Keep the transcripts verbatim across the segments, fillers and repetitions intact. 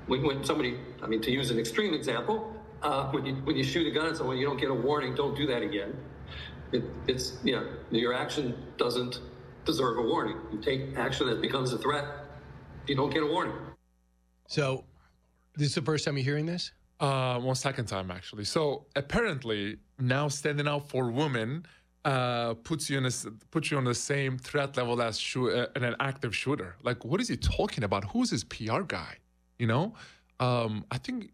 when, when somebody, I mean, to use an extreme example, uh, when you when you shoot a gun at someone, you don't get a warning. Don't do that again. It, it's you know, your action doesn't deserve a warning. You take action that becomes a threat. You don't get a warning. So, this is the first time you're hearing this? Uh, one second time, actually. So apparently, now standing out for women uh, puts you in a, puts you on the same threat level as shoo- uh, an active shooter. Like, what is he talking about? Who's his P R guy? You know, um, I think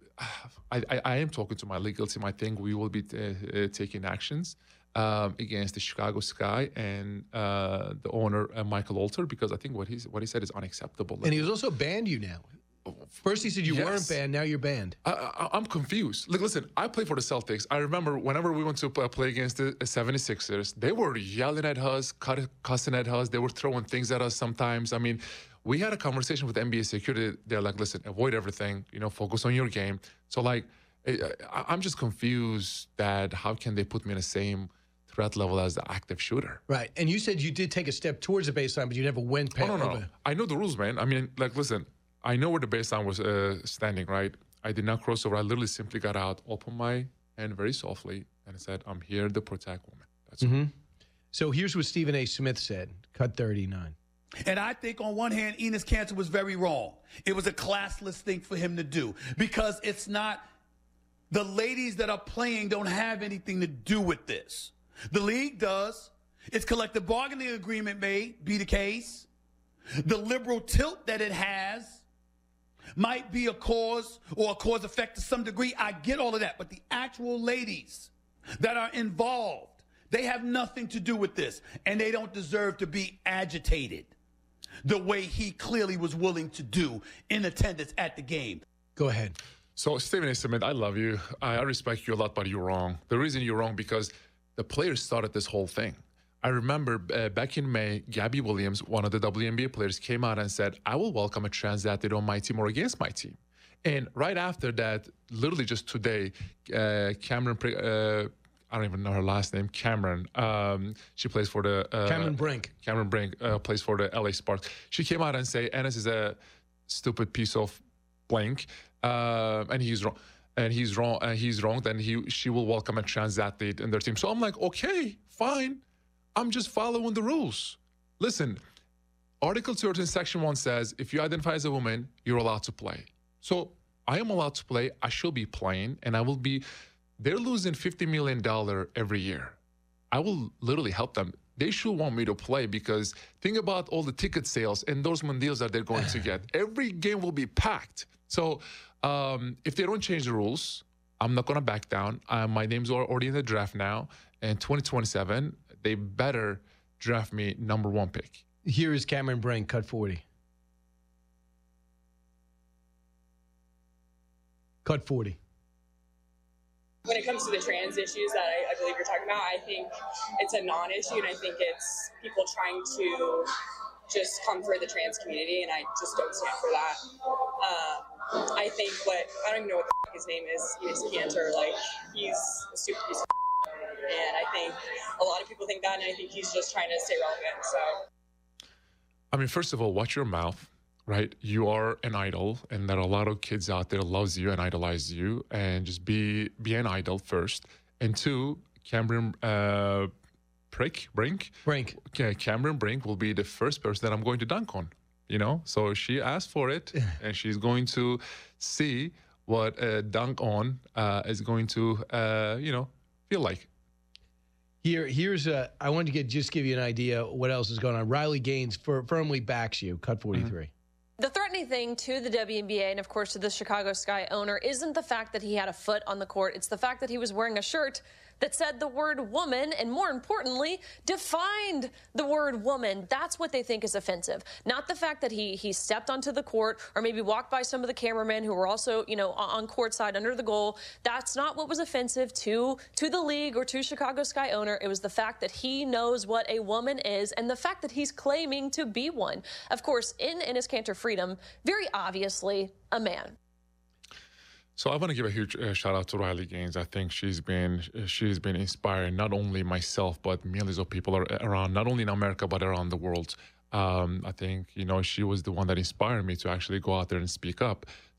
I, I, I am talking to my legal team. I think we will be t- uh, taking actions um, against the Chicago Sky and uh, the owner uh, Michael Alter, because I think what he's what he said is unacceptable. And he was also banned you now. First he said you Yes. weren't banned, now you're banned. I, I, I'm confused. Like, listen, I play for the Celtics. I remember whenever we went to play against the seventy-sixers, they were yelling at us, cussing at us. They were throwing things at us sometimes. I mean, we had a conversation with N B A security. They're like, listen, avoid everything, you know, focus on your game. So, like, I, I'm just confused that how can they put me in the same threat level as the active shooter? Right. And you said you did take a step towards the baseline, but you never went past Oh, no, no. I know the rules, man. I mean, like, listen, I know where the baseline was uh, standing, right? I did not cross over. I literally simply got out, opened my hand very softly, and I said, I'm here to protect women. That's mm-hmm. all. So here's what Stephen A. Smith said, cut thirty-nine. And I think on one hand, Enes Kanter was very wrong. It was a classless thing for him to do because it's not, the ladies that are playing don't have anything to do with this. The league does. Its collective bargaining agreement may be the case. The liberal tilt that it has might be a cause or a cause effect to some degree. I get all of that. But the actual ladies that are involved, they have nothing to do with this. And they don't deserve to be agitated the way he clearly was willing to do in attendance at the game. Go ahead. So, Stephen A. Smith, I love you. I, I respect you a lot, but you're wrong. The reason you're wrong because the players started this whole thing. I remember uh, back in May, Gabby Williams, one of the W N B A players, came out and said, I will welcome a trans athlete on my team or against my team. And right after that, literally just today, uh, Cameron, uh, I don't even know her last name, Cameron. Um, she plays for the... Uh, Cameron Brink. Cameron Brink uh, plays for the L A Sparks. She came out and said, Enes is a stupid piece of blank, uh, and he's wrong. And he's wrong. And he's wrong. Then he she will welcome a trans athlete in their team. So I'm like, okay, fine. I'm just following the rules. Listen, Article thirteen, Section one says, if you identify as a woman, you're allowed to play. So I am allowed to play. I should be playing, and I will be. They're losing fifty million dollars every year. I will literally help them. They should want me to play because think about all the ticket sales, endorsement deals that they're going to get. Every game will be packed. So um, if they don't change the rules, I'm not going to back down. Uh, my name's already in the draft now. And twenty twenty-seven, they better draft me number one pick. Here is Cameron Brink, cut forty. Cut forty. When it comes to the trans issues that I, I believe you're talking about, I think it's a non-issue, and I think it's people trying to just come for the trans community, and I just don't stand for that. Um, I think what, I don't even know what the f- his name is, Enes Kanter, like, he's a stupid piece of f- and I think a lot of people think that, and I think he's just trying to stay relevant, so. I mean, first of all, watch your mouth. Right, you are an idol, and there are a lot of kids out there loves you and idolize you, and just be be an idol first. And two, Cameron uh, Prick Brink, Brink, okay, Cameron Brink will be the first person that I'm going to dunk on. You know, so she asked for it, and she's going to see what a dunk on uh, is going to, uh, you know, feel like. Here, here's a. I wanted to get just give you an idea what else is going on. Riley Gaines for, firmly backs you. Cut forty-three. Mm-hmm. The threatening thing to the W N B A and, of course, to the Chicago Sky owner isn't the fact that he had a foot on the court. It's the fact that he was wearing a shirt that said the word woman and, more importantly, defined the word woman. That's what they think is offensive. Not the fact that he he stepped onto the court or maybe walked by some of the cameramen who were also, you know, on courtside under the goal. That's not what was offensive to, to the league or to Chicago Sky owner. It was the fact that he knows what a woman is and the fact that he's claiming to be one. Of course, in Enes Kanter Freedom, very obviously a man. So I want to give a huge uh, shout out to Riley Gaines. I think she's been she's been inspiring not only myself but millions of people are around, not only in America but around the world. Um, I think you know she was the one that inspired me to actually go out there and speak up.